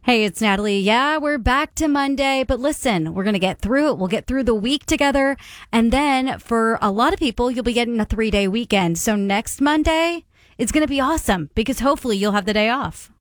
Hey, it's Natalie. Yeah, we're back to Monday, but listen, we're going to get through it. We'll get through the week together. And then for a lot of people, you'll be getting a 3-day weekend. So next Monday, it's going to be awesome because hopefully you'll have the day off.